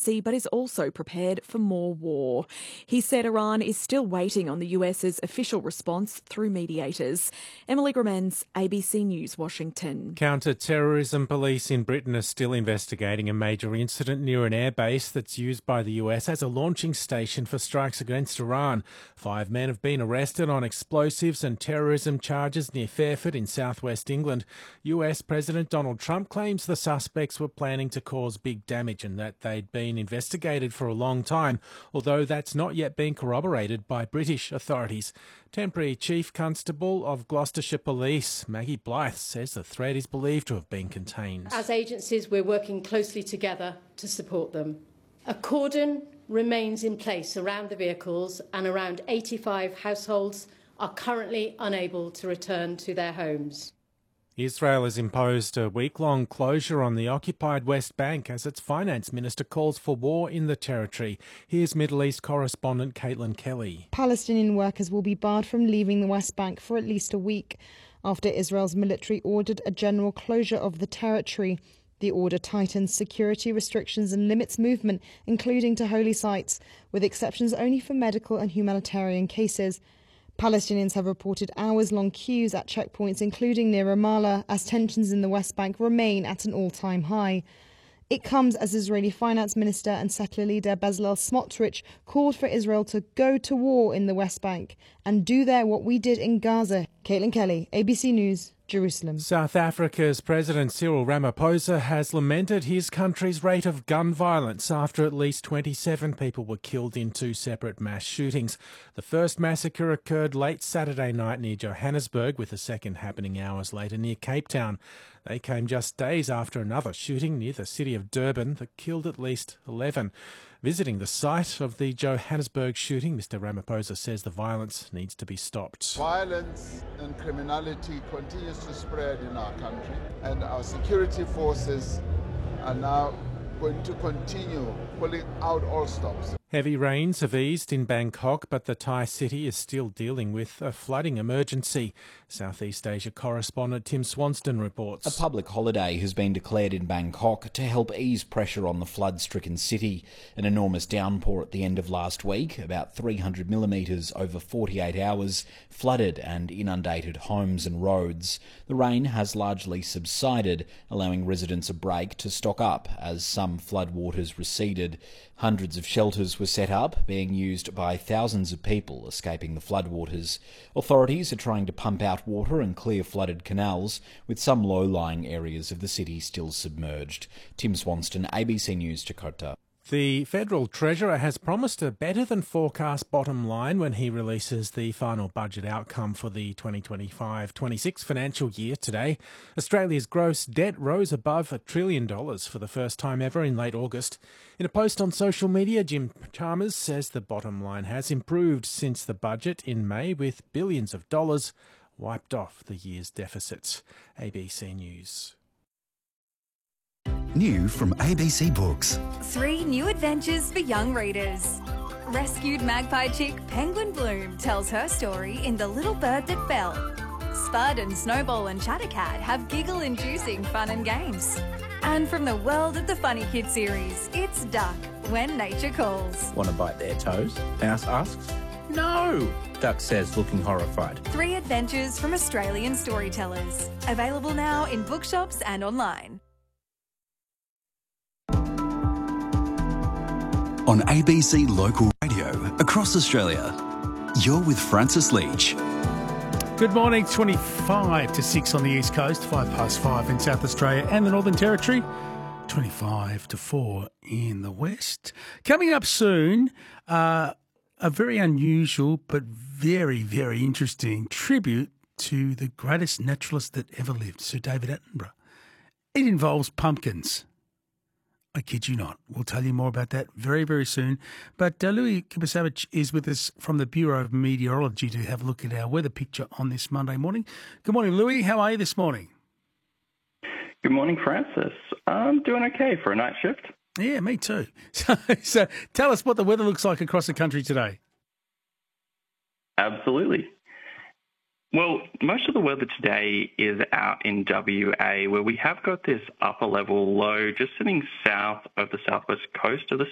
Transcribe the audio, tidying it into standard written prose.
diplomacy but is also prepared for more war. He said Iran is still waiting on the US's official response through mediators. Emily Gramens, ABC News, Washington. Counter-terrorism police in Britain are still investigating a major incident near an airbase that's used by the US as a launching station for strikes against Iran. 5 men have been arrested on explosives and terrorism charges near Fairford in southwest England. US President Donald Trump claims the suspects were planning to cause big damage and that they'd been investigated for a long time, although that's not yet been corroborated by British authorities. Temporary Chief Constable of Gloucestershire Police, Maggie Blythe, says the threat is believed to have been contained. As agencies, we're working closely together to support them. A cordon remains in place around the vehicles and around 85 households are currently unable to return to their homes. Israel has imposed a week-long closure on the occupied West Bank as its finance minister calls for war in the territory. Here's Middle East correspondent Caitlin Kelly. Palestinian workers will be barred from leaving the West Bank for at least a week after Israel's military ordered a general closure of the territory. The order tightens security restrictions and limits movement, including to holy sites, with exceptions only for medical and humanitarian cases. Palestinians have reported hours-long queues at checkpoints, including near Ramallah, as tensions in the West Bank remain at an all-time high. It comes as Israeli finance minister and settler leader Bezalel Smotrich called for Israel to go to war in the West Bank and do there what we did in Gaza. Caitlin Kelly, ABC News, Jerusalem. South Africa's President Cyril Ramaphosa has lamented his country's rate of gun violence after at least 27 people were killed in 2 separate mass shootings. The first massacre occurred late Saturday night near Johannesburg, with the second happening hours later near Cape Town. They came just days after another shooting near the city of Durban that killed at least 11. Visiting the site of the Johannesburg shooting, Mr. Ramaphosa says the violence needs to be stopped. Violence and criminality continues to spread in our country, and our security forces are now going to continue pulling out all stops. Heavy rains have eased in Bangkok, but the Thai city is still dealing with a flooding emergency. Southeast Asia correspondent Tim Swanston reports. A public holiday has been declared in Bangkok to help ease pressure on the flood-stricken city. An enormous downpour at the end of last week, about 300 millimetres over 48 hours, flooded and inundated homes and roads. The rain has largely subsided, allowing residents a break to stock up as some floodwaters receded. Hundreds of shelters were set up, being used by thousands of people escaping the floodwaters. Authorities are trying to pump out water and clear flooded canals, with some low-lying areas of the city still submerged. Tim Swanston, ABC News, Jakarta. The Federal Treasurer has promised a better-than-forecast bottom line when he releases the final budget outcome for the 2025-26 financial year today. Australia's gross debt rose above $1 trillion for the first time ever in late August. In a post on social media, Jim Chalmers says the bottom line has improved since the budget in May, with billions of dollars wiped off the year's deficits. ABC News. New from ABC Books. 3 new adventures for young readers. Rescued magpie chick Penguin Bloom tells her story in The Little Bird That Fell. Spud and Snowball and Chattercat have giggle-inducing fun and games. And from the world of the Funny Kid series, it's Duck, When Nature Calls. Want to bite their toes? Mouse asks. No, Duck says, looking horrified. 3 adventures from Australian storytellers. Available now in bookshops and online. On ABC Local Radio across Australia, you're with Francis Leach. Good morning, 25 to 6 on the East Coast, 5:05 in South Australia and the Northern Territory, 25 to 4 in the West. Coming up soon, a very unusual but very, very interesting tribute to the greatest naturalist that ever lived, Sir David Attenborough. It involves pumpkins. I kid you not. We'll tell you more about that very, very soon. But Louis Kubasevich is with us from the Bureau of Meteorology to have a look at our weather picture on this Monday morning. Good morning, Louis. How are you this morning? Good morning, Francis. I'm doing okay for a night shift. Yeah, me too. So tell us what the weather looks like across the country today. Absolutely. Well, most of the weather today is out in WA, where we have got this upper level low just sitting south of the southwest coast of the